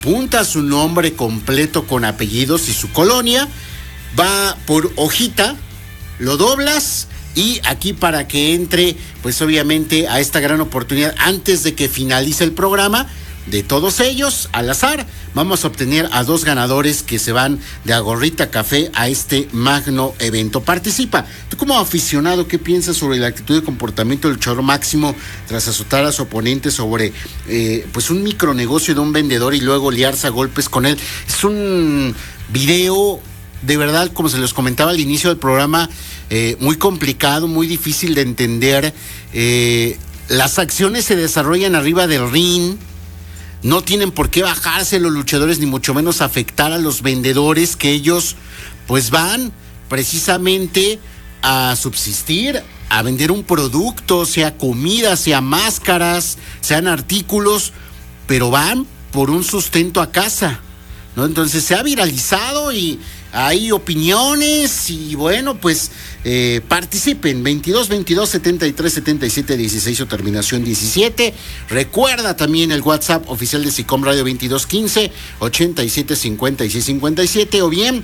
apunta su nombre completo con apellidos y su colonia, va por hojita, lo doblas y aquí para que entre, pues obviamente a esta gran oportunidad antes de que finalice el programa. De todos ellos, al azar, vamos a obtener a 2 ganadores que se van de Agorrita Café a este magno evento. Participa. Tú como aficionado, ¿qué piensas sobre la actitud de comportamiento del luchador Máximo tras azotar a su oponente sobre pues un micronegocio de un vendedor y luego liarse a golpes con él? Es un video, de verdad, como se les comentaba al inicio del programa, muy complicado, muy difícil de entender. Las acciones se desarrollan arriba del ring. No tienen por qué bajarse los luchadores, ni mucho menos afectar a los vendedores, que ellos pues van precisamente a subsistir, a vender un producto, sea comida, sea máscaras, sean artículos, pero van por un sustento a casa, ¿no? Entonces se ha viralizado y hay opiniones y bueno, pues participen. 22-22-73-77-16 o terminación 17. Recuerda también el WhatsApp oficial de SICOM Radio 2215-8756-57 o bien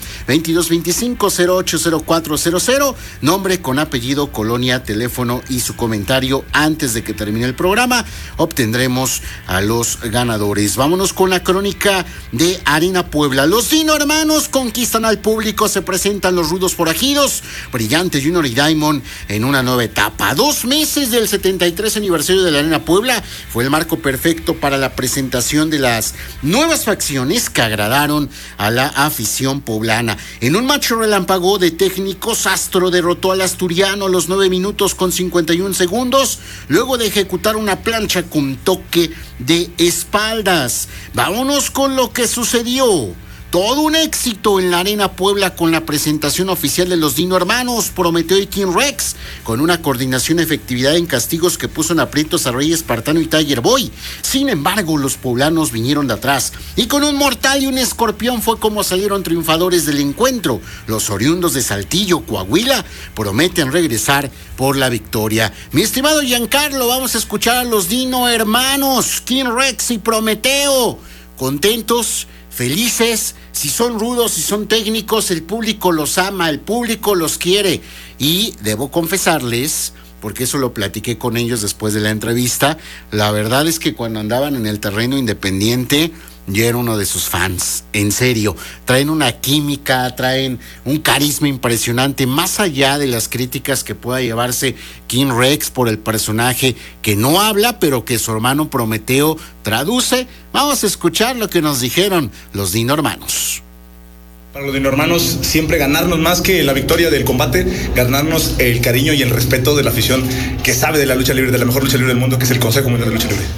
2225-080400, nombre con apellido, colonia, teléfono y su comentario antes de que termine el programa. Obtendremos a los ganadores. Vámonos con la crónica de Arena Puebla. Los Dino Hermanos conquistan al público, se presentan los rudos forajidos, Brillante Junior y Diamond en una nueva etapa. 2 meses del 73 aniversario de la Arena Puebla fue el marco perfecto para la presentación de las nuevas facciones que agradaron a la afición poblana. En un macho relámpago de técnicos, Astro derrotó al asturiano a los 9 minutos con 51 segundos, luego de ejecutar una plancha con toque de espaldas. Vámonos con lo que sucedió. Todo un éxito en la Arena Puebla con la presentación oficial de los Dino Hermanos, Prometeo y King Rex, con una coordinación y efectividad en castigos que puso en aprietos a Rey Espartano y Tiger Boy. Sin embargo, los poblanos vinieron de atrás y con un mortal y un escorpión fue como salieron triunfadores del encuentro. Los oriundos de Saltillo, Coahuila, prometen regresar por la victoria. Mi estimado Giancarlo, vamos a escuchar a los Dino Hermanos, King Rex y Prometeo, contentos, felices. Si son rudos, si son técnicos, el público los ama, el público los quiere. Y debo confesarles, porque eso lo platiqué con ellos después de la entrevista, la verdad es que cuando andaban en el terreno independiente, yo era uno de sus fans, en serio. Traen una química, traen un carisma impresionante, más allá de las críticas que pueda llevarse King Rex por el personaje que no habla, pero que su hermano Prometeo traduce. Vamos a escuchar lo que nos dijeron los Dino Hermanos. Para los Dino Hermanos, siempre ganarnos más que la victoria del combate, ganarnos el cariño y el respeto de la afición que sabe de la lucha libre, de la mejor lucha libre del mundo, que es el Consejo Mundial de Lucha Libre.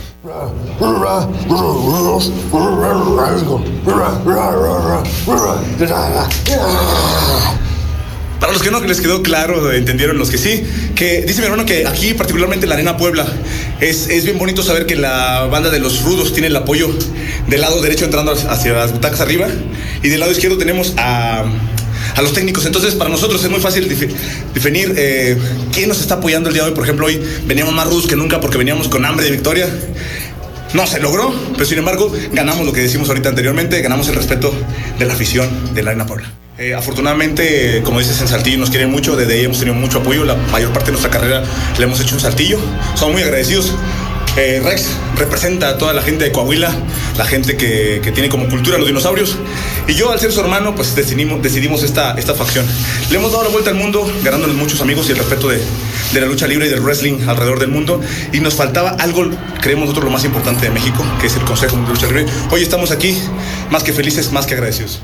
Para los que no les quedó claro, entendieron los que sí, que dice mi hermano que aquí, particularmente en la Arena Puebla, es bien bonito saber que la banda de los rudos tiene el apoyo del lado derecho entrando hacia las butacas arriba, y del lado izquierdo tenemos a los técnicos. Entonces para nosotros es muy fácil definir quién nos está apoyando el día de hoy. Por ejemplo, hoy veníamos más rudos que nunca porque veníamos con hambre de victoria. No se logró, pero sin embargo ganamos lo que decimos ahorita anteriormente, ganamos el respeto de la afición de la Arena Puebla. Afortunadamente, como dices, en Saltillo nos quieren mucho, desde ahí hemos tenido mucho apoyo, la mayor parte de nuestra carrera la hemos hecho en Saltillo, somos muy agradecidos. Rex representa a toda la gente de Coahuila, la gente que tiene como cultura los dinosaurios, y yo, al ser su hermano, pues decidimos esta facción. Le hemos dado la vuelta al mundo, ganándonos muchos amigos y el respeto de la lucha libre y del wrestling alrededor del mundo, y nos faltaba algo, creemos nosotros, lo más importante de México, que es el Consejo Mundial de Lucha Libre. Hoy estamos aquí, más que felices, más que agradecidos.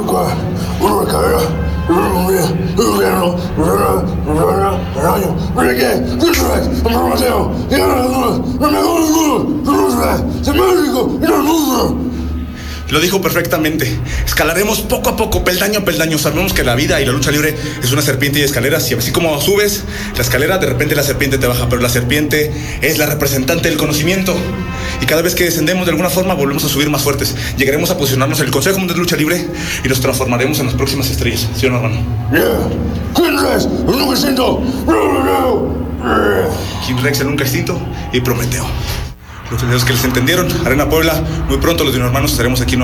Lo dijo perfectamente. Escalaremos poco a poco, peldaño a peldaño. Sabemos que la vida y la lucha libre es una serpiente y escaleras, y así como subes la escalera, de repente la serpiente te baja, pero la serpiente es la representante del conocimiento, y cada vez que descendemos de alguna forma volvemos a subir más fuertes. Llegaremos a posicionarnos en el Consejo Mundial de Lucha Libre y nos transformaremos en las próximas estrellas. ¿Sí o no, hermano? King Rex, el nunca extinto, y Prometeo. Los que les entendieron, Arena Puebla, muy pronto los Dino Hermanos estaremos aquí nuevamente.